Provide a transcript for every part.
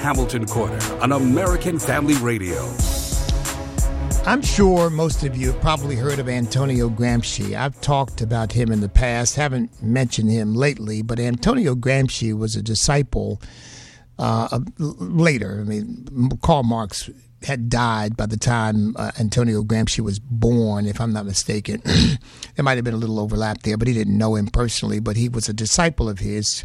Hamilton Corner on American Family Radio. I'm sure most of you have probably heard of Antonio Gramsci. I've talked about him in the past, haven't mentioned him lately, but Antonio Gramsci was a disciple later. I mean, Karl Marx had died by the time Antonio Gramsci was born, if I'm not mistaken. There might have been a little overlap there, but he didn't know him personally, but he was a disciple of his,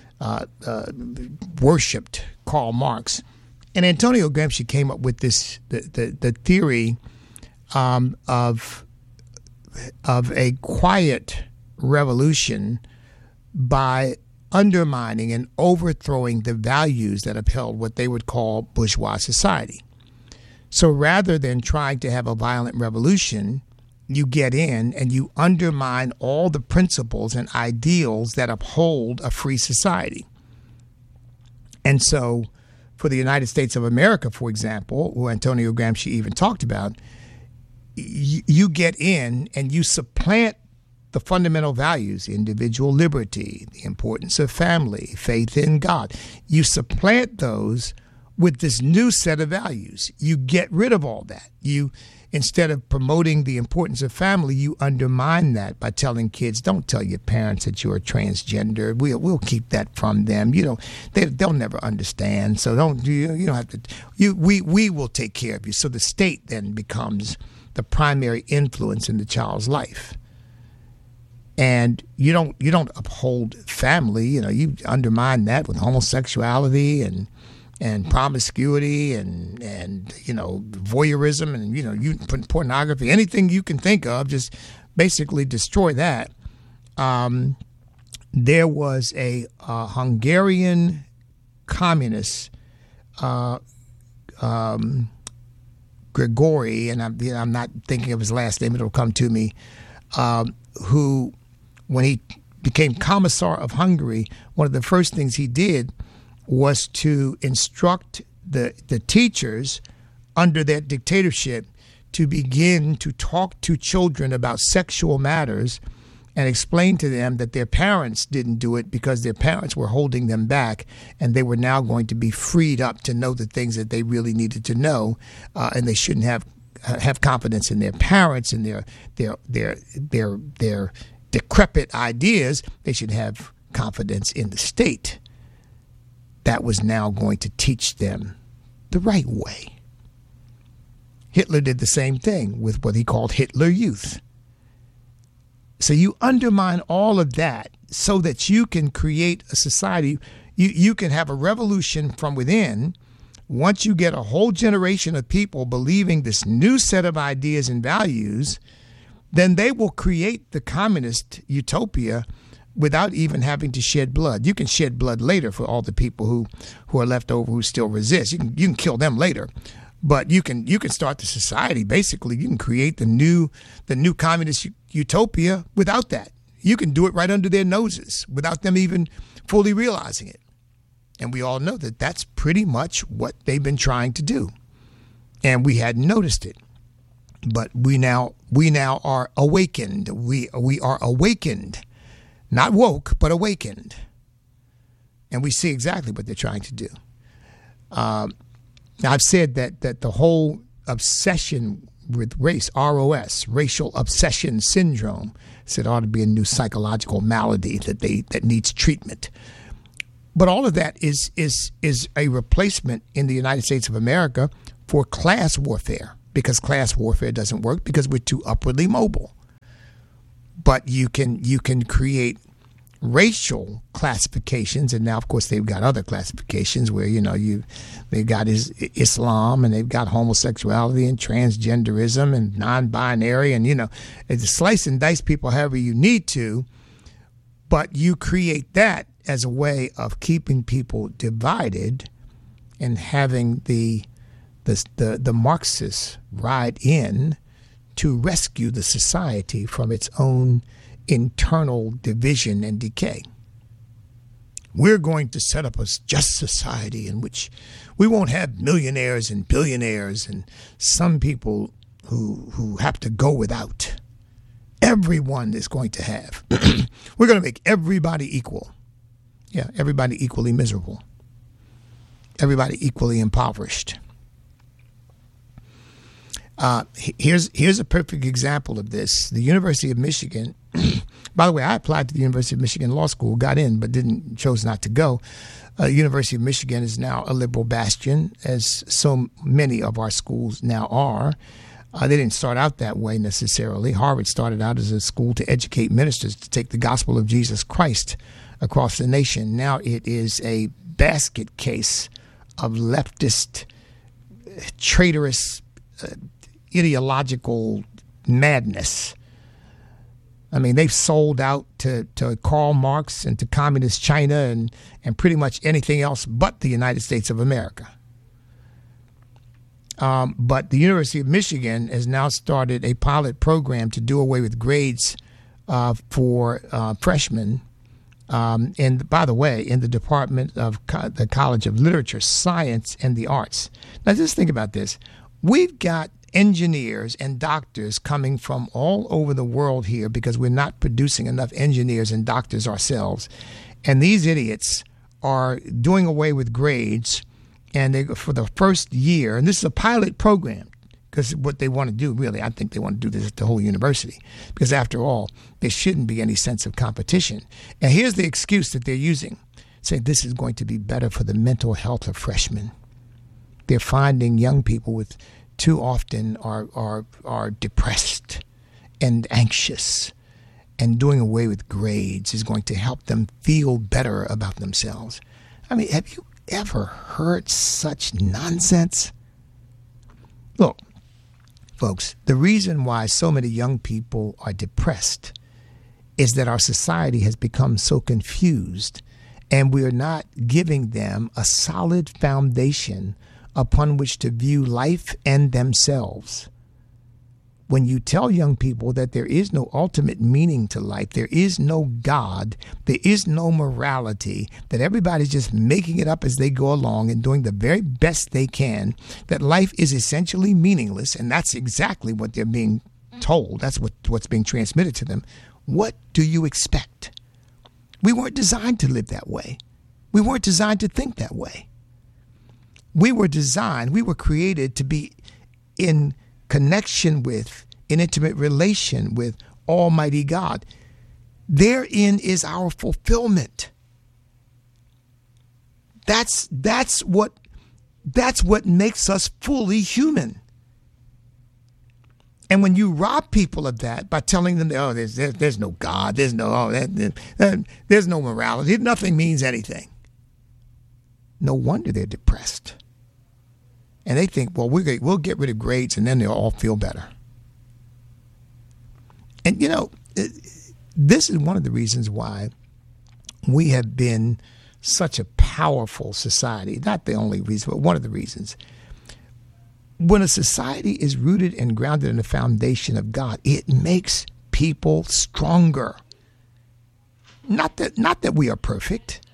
worshipped Karl Marx. And Antonio Gramsci came up with this the theory of a quiet revolution by undermining and overthrowing the values that upheld what they would call bourgeois society. So rather than trying to have a violent revolution, you get in and you undermine all the principles and ideals that uphold a free society. And so for the United States of America, for example, who Antonio Gramsci even talked about, you get in and you supplant the fundamental values, individual liberty, the importance of family, faith in God. You supplant those with this new set of values. You get rid of all that. Instead of promoting the importance of family, you undermine that by telling kids, don't tell your parents that you're transgender. We'll keep that from them. They'll never understand. So you don't have to. We will take care of you. So the state then becomes the primary influence in the child's life. And you don't uphold family. You undermine that with homosexuality and promiscuity and voyeurism and you pornography, anything you can think of, just basically destroy that. There was a Hungarian communist, Grigori, and I'm not thinking of his last name; it'll come to me. Who, when he became Commissar of Hungary, one of the first things he did was to instruct the teachers under that dictatorship to begin to talk to children about sexual matters and explain to them that their parents didn't do it because their parents were holding them back, and they were now going to be freed up to know the things that they really needed to know, and they shouldn't have confidence in their parents and their decrepit ideas. They should have confidence in the state that was now going to teach them the right way. Hitler did the same thing with what he called Hitler Youth. So you undermine all of that so that you can create a society. You can have a revolution from within. Once you get a whole generation of people believing this new set of ideas and values, then they will create the communist utopia without even having to shed blood. You can shed blood later for all the people who are left over who still resist. You can kill them later, but you can start the society. Basically, you can create the new communist utopia without that. You can do it right under their noses without them even fully realizing it. And we all know that that's pretty much what they've been trying to do, and we hadn't noticed it. But we now are awakened. We are awakened. Not woke, but awakened. And we see exactly what they're trying to do. Now, I've said that the whole obsession with race, ROS, racial obsession syndrome, said ought to be a new psychological malady that needs treatment. But all of that is a replacement in the United States of America for class warfare, because class warfare doesn't work because we're too upwardly mobile. But you can create racial classifications, and now of course they've got other classifications where they've got Islam, and they've got homosexuality and transgenderism and non-binary, and slice and dice people however you need to. But you create that as a way of keeping people divided and having the Marxists ride in to rescue the society from its own internal division and decay. We're going to set up a just society in which we won't have millionaires and billionaires and some people who have to go without. Everyone is going to have. We're going to make everybody equal. Yeah, everybody equally miserable. everybody equally impoverished. Here's a perfect example of this. The University of Michigan, by the way, I applied to the University of Michigan Law School, got in, but chose not to go. University of Michigan is now a liberal bastion, as so many of our schools now are. They didn't start out that way necessarily. Harvard started out as a school to educate ministers to take the gospel of Jesus Christ across the nation. Now it is a basket case of leftist, traitorous, ideological madness. I mean, they've sold out to Karl Marx and to communist China and pretty much anything else but the United States of America. But the University of Michigan has now started a pilot program to do away with grades for freshmen. And by the way, in the Department of the College of Literature, Science, and the Arts. Now, just think about this. We've got engineers and doctors coming from all over the world here because we're not producing enough engineers and doctors ourselves. And these idiots are doing away with grades. And they, for the first year, and this is a pilot program, because what they want to do, really, I think they want to do this at the whole university, because after all, there shouldn't be any sense of competition. And here's the excuse that they're using. Say this is going to be better for the mental health of freshmen. They're finding young people with too often are depressed and anxious, and doing away with grades is going to help them feel better about themselves. I mean, have you ever heard such nonsense? Look, folks, the reason why so many young people are depressed is that our society has become so confused, and we are not giving them a solid foundation upon which to view life and themselves. When you tell young people that there is no ultimate meaning to life, there is no God, there is no morality, that everybody's just making it up as they go along and doing the very best they can, that life is essentially meaningless, and that's exactly what they're being told. That's what's being transmitted to them. What do you expect? We weren't designed to live that way. We weren't designed to think that way. We were created to be in connection with, in intimate relation with Almighty God. Therein is our fulfillment. That's what makes us fully human. And when you rob people of that by telling them, oh, there's no God, there's no morality, nothing means anything. No wonder they're depressed. And they think, well, we'll get rid of grades and then they'll all feel better. And, you know, this is one of the reasons why we have been such a powerful society. Not the only reason, but one of the reasons. When a society is rooted and grounded in the foundation of God, it makes people stronger. Not that we are perfect,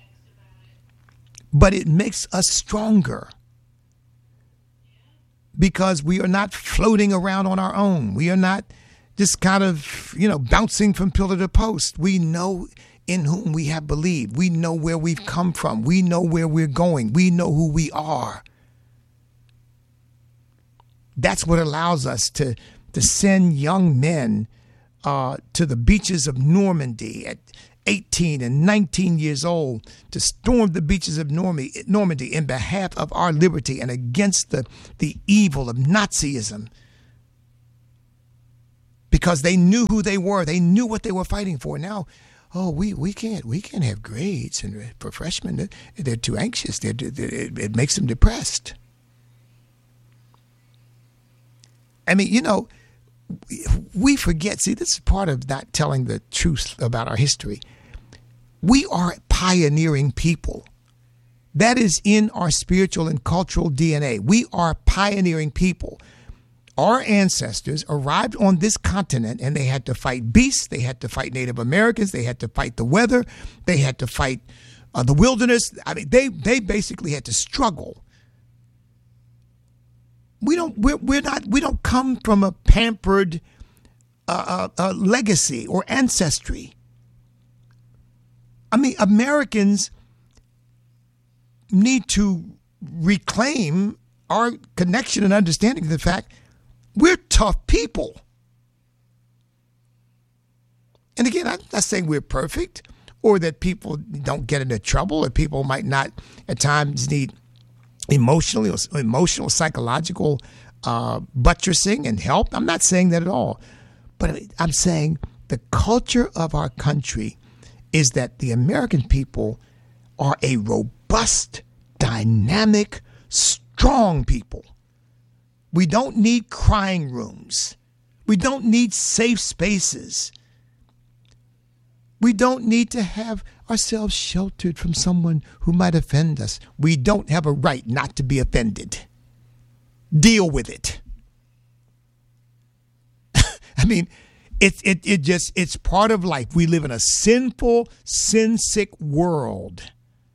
but it makes us stronger. Because we are not floating around on our own. We are not just kind of, bouncing from pillar to post. We know in whom we have believed. We know where we've come from. We know where we're going. We know who we are. That's what allows us to send young men to the beaches of Normandy at 18 and 19 years old to storm the beaches of Normandy in behalf of our liberty and against the evil of Nazism. Because they knew who they were. They knew what they were fighting for. Now, we can't have grades, and for freshmen, they're too anxious. It makes them depressed. I mean, we forget. See, this is part of not telling the truth about our history. We are pioneering people. That is in our spiritual and cultural DNA. We are pioneering people. Our ancestors arrived on this continent and they had to fight beasts. They had to fight Native Americans. They had to fight the weather. They had to fight the wilderness. I mean, they basically had to struggle. We don't come from a pampered legacy or ancestry. I mean, Americans need to reclaim our connection and understanding of the fact we're tough people. And again, I'm not saying we're perfect or that people don't get into trouble or people might not at times need emotional, psychological buttressing and help. I'm not saying that at all. But I'm saying the culture of our country is that the American people are a robust, dynamic, strong people. We don't need crying rooms. We don't need safe spaces. We don't need to have ourselves sheltered from someone who might offend us. We don't have a right not to be offended. Deal with it. I mean, it's part of life. We live in a sinful, sin-sick world.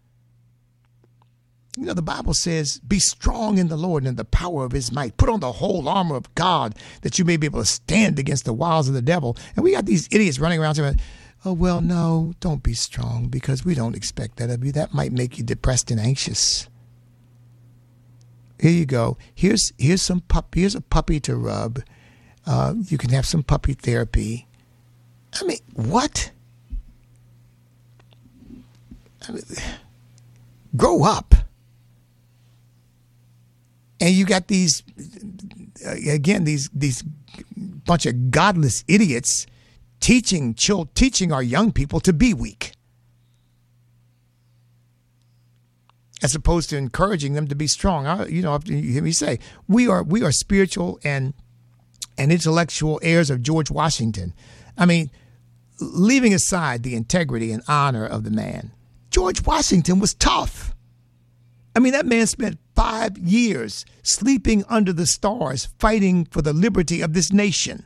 You know, the Bible says, be strong in the Lord and in the power of his might. Put on the whole armor of God that you may be able to stand against the wiles of the devil. And we got these idiots running around saying, oh, well, no, don't be strong because we don't expect that of you. That might make you depressed and anxious. Here you go. Here's a puppy to rub. You can have some puppy therapy. I mean, what? I mean, grow up. And you got these bunch of godless idiots teaching our young people to be weak, as opposed to encouraging them to be strong. You hear me say, we are spiritual and intellectual heirs of George Washington. I mean, leaving aside the integrity and honor of the man, George Washington was tough. I mean, that man spent 5 years sleeping under the stars, fighting for the liberty of this nation.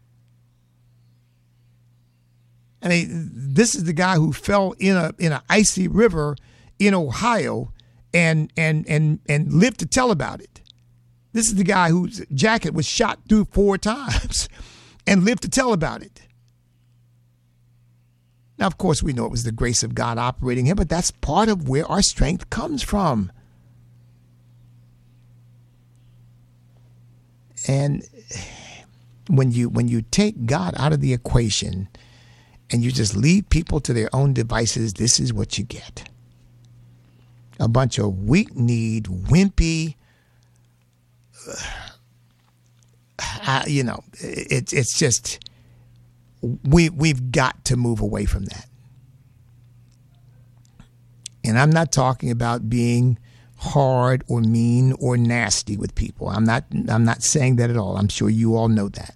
I mean, this is the guy who fell in an icy river in Ohio and lived to tell about it. This is the guy whose jacket was shot through 4 times and lived to tell about it. Now, of course, we know it was the grace of God operating here, but that's part of where our strength comes from. And when you take God out of the equation and you just leave people to their own devices, this is what you get. A bunch of weak-kneed, wimpy, it's just, we've got to move away from that. And I'm not talking about being hard or mean or nasty with people. I'm not saying that at all. I'm sure you all know that.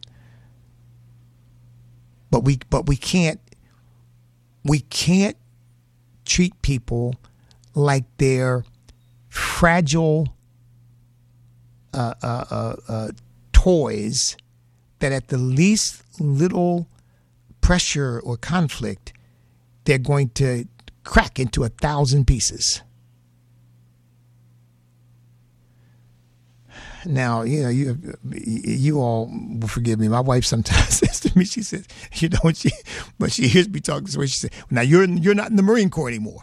But we can't treat people like they're fragile toys that at the least little pressure or conflict, they're going to crack into 1,000 pieces. Now, you all will forgive me. My wife sometimes says to me, she says, but she hears me talk this way. She says, now you're not in the Marine Corps anymore.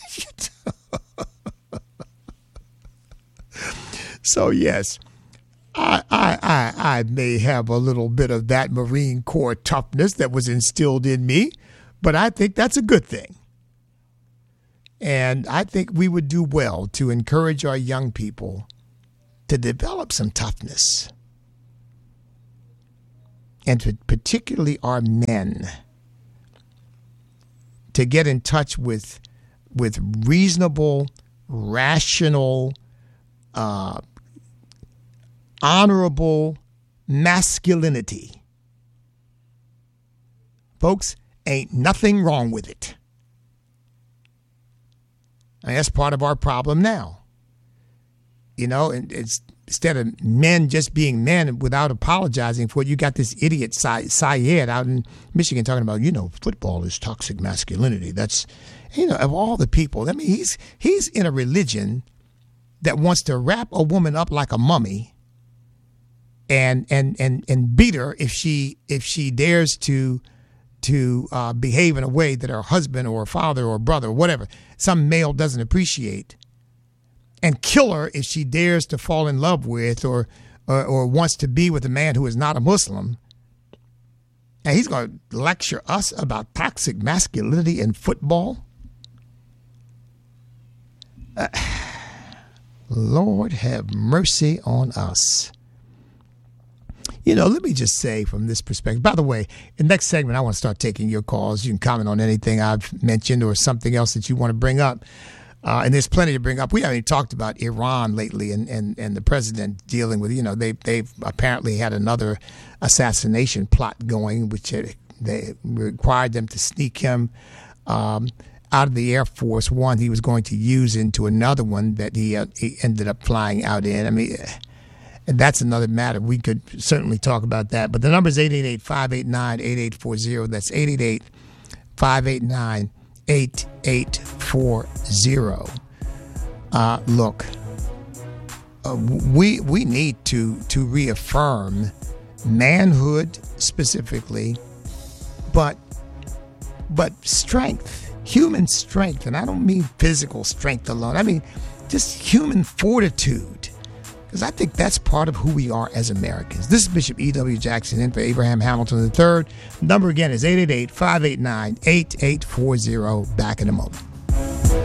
So yes, I may have a little bit of that Marine Corps toughness that was instilled in me, but I think that's a good thing. And I think we would do well to encourage our young people to develop some toughness, and particularly our men, to get in touch with reasonable, rational, honorable masculinity. Folks, ain't nothing wrong with it. And that's part of our problem now. And it's, instead of men just being men without apologizing for it, you got this idiot Syed out in Michigan talking about, football is toxic masculinity. That's, of all the people, I mean, he's in a religion that wants to wrap a woman up like a mummy and beat her if she dares to behave in a way that her husband or her father or brother or whatever, some male doesn't appreciate. and kill her if she dares to fall in love with or wants to be with a man who is not a Muslim. And he's going to lecture us about toxic masculinity in football? Lord have mercy on us. You know, let me just say from this perspective, by the way, in the next segment, I want to start taking your calls. You can comment on anything I've mentioned or something else that you want to bring up. And there's plenty to bring up. We haven't even talked about Iran lately and the president dealing with, you know, they've apparently had another assassination plot going, which they required them to sneak him out of the Air Force One he was going to use into another one that he ended up flying out in. I mean, and that's another matter. We could certainly talk about that. But the number is 888-589-8840. That's 888-589-8840. Look, we need to reaffirm manhood specifically, but strength, human strength. And I don't mean physical strength alone. I mean just human fortitude. Because I think that's part of who we are as Americans. This is Bishop E.W. Jackson in for Abraham Hamilton III. Number again is 888-589-8840. Back in a moment.